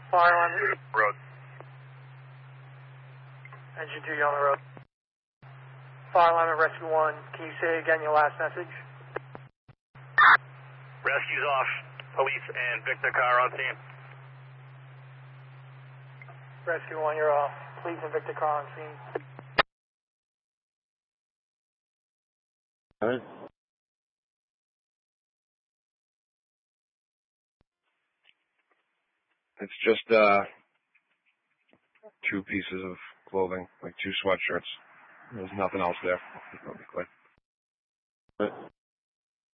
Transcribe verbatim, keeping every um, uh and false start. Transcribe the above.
Fire on the road. Engine two, you on the road. Fire line of Rescue one, can you say again your last message? Rescue's off. Police and Victor car on scene. Rescue one, you're off. Police and Victor car on scene. Alright. It's just uh two pieces of clothing, like two sweatshirts. There's nothing else there. Let me click.